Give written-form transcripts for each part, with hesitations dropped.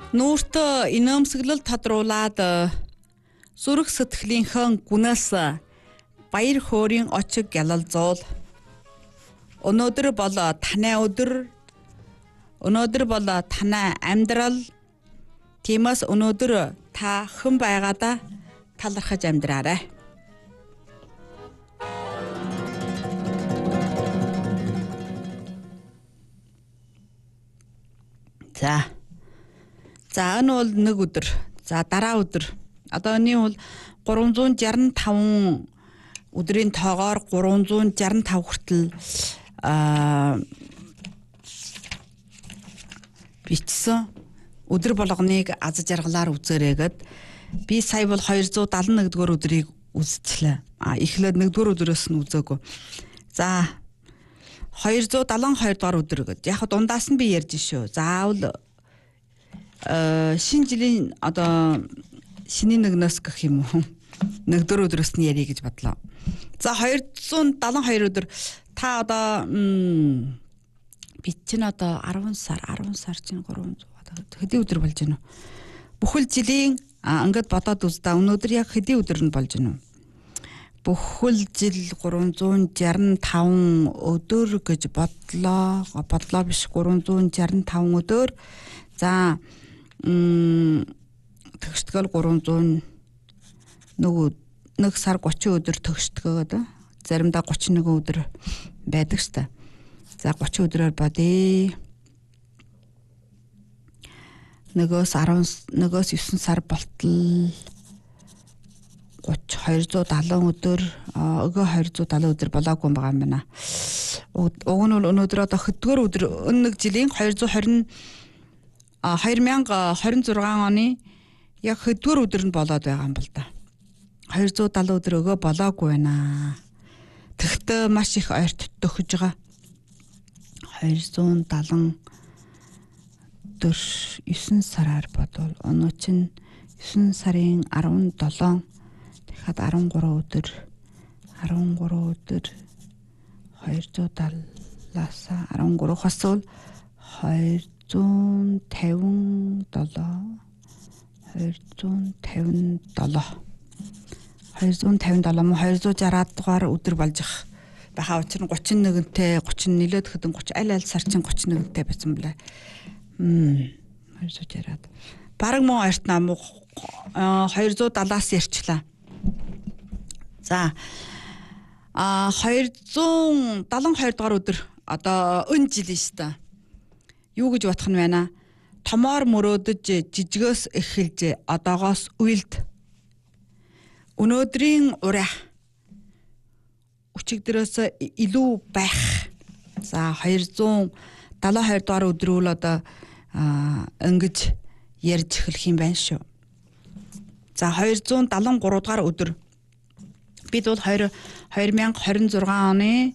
Нүүртөө инээмсэглэл тодруулаад зүрх сэтгэлийнхэн гүнээс баяр хөөрийн очиг гялалзуул. Өнөөдөр бол танай өдөр. Өнөөдөр бол танай амьдрал. Тиймээс өнөөдөр та хэн байгаадаа талархаж амьдраарай. За энэ бол нэг өдөр. За дараа өдөр. Одоо энэ бол 365 өдрийн тоогоор 365 хүртэл бичсэн өдөр болгоныг аз жаргалаар үзээрээгээд би сая бол 271 дугаар өдрийг үзчихлээ. Эхлээд 1 дугаар өдрөөс нь үзээгүй. За 272 дугаар өдөр гэдэг. Яг дундаас нь би ярьж шүү. Заавал шинэ жилийн одоо шинийн нэгнээс гэх юм уу? 1 дугаар өдрөөс нь ярих гэж бодлоо. За 272 өдөр та одоо би чинь одоо 10 сар чинь 300 хэдийн өдөр болж байна уу? Бүхэл жилийн ингээд бодоод үзтаа өнөөдөр яг хэдийн өдөр нь болж байна уу? Бүхэл жил 365 өдөр гэж бодлоо биш 365 өдөр. За төгсдгөл 300 нэг сар 30 өдөр төгсдгөө заримдаа 31 өдөр байдаг штэ. За 30 өдрөөр бодъё. Нөгөөс 9 сар болтол 270 өдөр өгөө 270 өдөр болоогүй юм байгаа юм байна. Уг нь бол өнөөдөр одоо хэдгээр өдөр нэг жилийн 2026 оны яг хэдгээр өдөр нь болоод байгаа юм бол да. 270 өдөр өгөө болоогүй байна. Тэгтээ маш их ойрт төгөж байгаа. 270 өдөр 9 сараар бодвол өнөө чинь 9 сарын 17 дахиад 13 өдөр 270-аас 13 хосвол 257 260 дугаар өдөр болж байхаа учир нь 31-тэй 30 нилээд хэдэн 30 аль сар чинь 31-тэй байсан блэ. 260. Бараг мөн ойрт нам 270-аас ярьчлаа. За 272 дугаар өдөр одоо энэ жил шүү дээ. Юу гэж бодох нь байна? Томоор мөрөөдөж жижигөөс эхэлж одоогоос уйлд. Өнөөдрийн ураа өчигдрөөс илүү байх. За 272 дугаар өдрүүл одоо ингэж ярьж эхлэх юм байна шүү. За 273 дугаар өдөр бид бол 2026 оны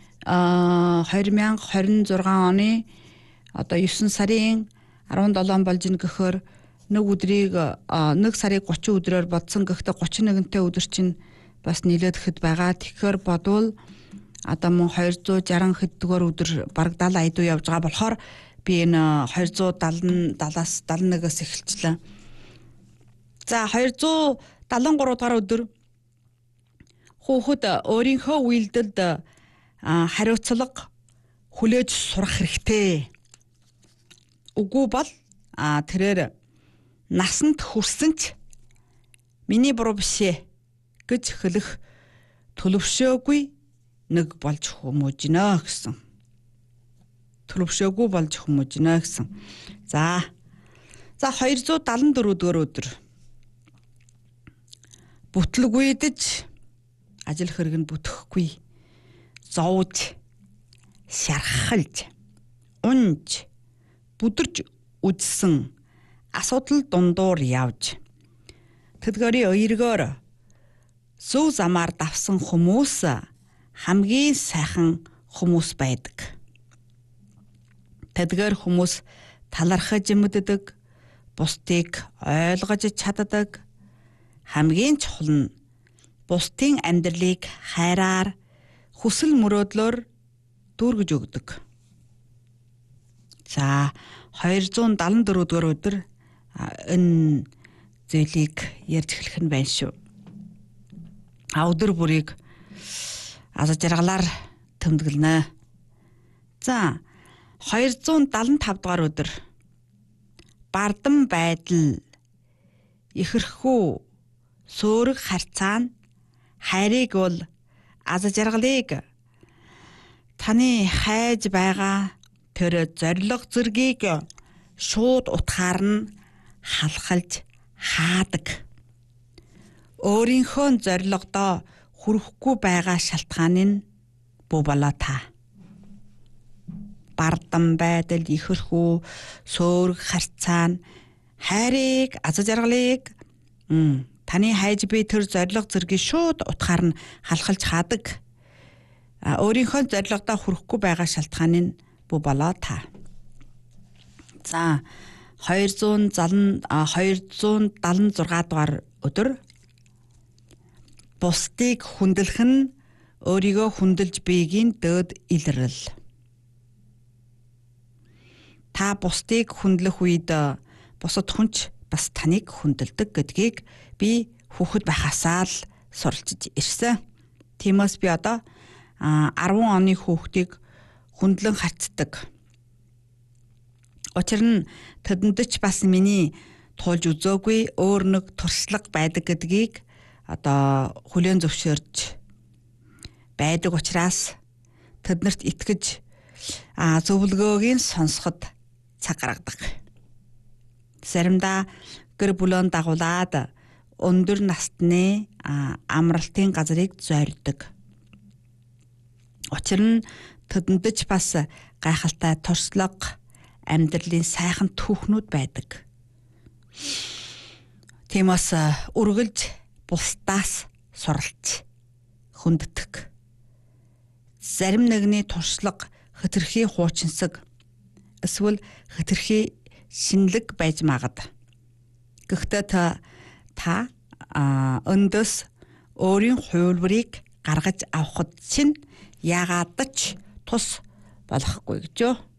2026 оны одоо 9 сарын 17 болж ин гэхээр нэг өдрийг 1 сарыг 30 өдрөөр бодсон гэхдээ 31-тэй өдөр чинь бас нилээд хэд байгаа. Тэгэхээр бодвол одоо мөн 260 хэддгээр өдөр бараг 70 айдуу явж байгаа болохоор би энэ 270-аас 71-ээс эхэлчлээ. За 273 дугаар өдөр хүүхэд өөрийнхөө үйлдэлд хариуцлага хүлээж сурах хэрэгтэй. Үгүй бол тэрээр насанд хүрсэн ч миний буруу бишээ гэж хэлэх төлөвшөөгүй нэг болж хүмүүжнэ гэсэн. Төлөвшөөгүй болж хүмүүжнэ гэсэн. За 274 дугаар өдөр бүтлгүйдэж ажил хэрэг нь бүтэхгүй зовж шархалж унж бүдэрж үдсэн асуудал дундуур явж тэдгээрийн өйргөөр зөв замаар давсан хүмүүс хамгийн сайхан хүмүүс байдаг. Тэдгээр хүмүүс талархаж мэддэг, бусдыг ойлгож чаддаг. Хамгийн чухал нь бусдын амьдралыг хайраар хүсэл мөрөөдлөөр дүүргэж өгдөг. За 274 дугаар өдөр энэ зүйлийг ярьж эхлэх нь байна шүү. Өдөр бүрийг аз жаргалаар тэмдэглэнэ. За 275 дугаар өдөр бардам байдал ихэрхүү сөөрөг харьцаа нь хайрыг бол аз жаргалыг таны хайж байгаа тэр зориг зэргийг шууд утгаар нь халахалж хаадаг. Өөрийнхөө зорилгодоо хүрэхгүй байгаа шалтгаан нь бүү болоо та. Бардам байдал ихэрхүү сөөрөг харьцаа нь хайрыг аз жаргалыг таны хайж буй тэр зориг зэргийг шууд утгаар нь халахалж хаадаг. Өөрийнхөө зорилгодоо хүрэхгүй байгаа шалтгаан нь бүү болоо та. За 276 дугаар өдөр бусдыг хүндлэх нь өөрийгөө хүндэлж бийгийн дөөд илрэл. Та бусдыг хүндлэх үед бусад хүнч бас таныг хүндэлдэг гэдгийг би хүүхэд байхасаа л суралцж ирсэн. Тиймээс би одоо 10 оны хүүхдийг хүндлэн харцдаг. Учир нь тэдэнд ч бас миний туулж үзөөгүй өөр нэг туршлага байдаг гэдгийг одоо хүлээн зөвшөөрч байдаг учраас тэднэрт итгэж зөвлөгөөг нь сонсоход цаг гаргадаг. Заримдаа гэр бүлөөн дагуулад өндөр насны амралтын газрыг зорьдог. Учир нь тэдэнд ч бас гайхалтай туршлага, амьдралын сайхан түүхнүүд байдаг. Тиймээс үргэлж бусдаас суралц, хүнддэг. Зарим нэгний туршлага хэтэрхий хуучинсаг эсвэл хэтэрхий шинэлэг байж магад. Гэхдээ та өндөс өөрийн хувилбарыг гаргаж авахд чинь яагаад ч тус болохгүй гэж юу?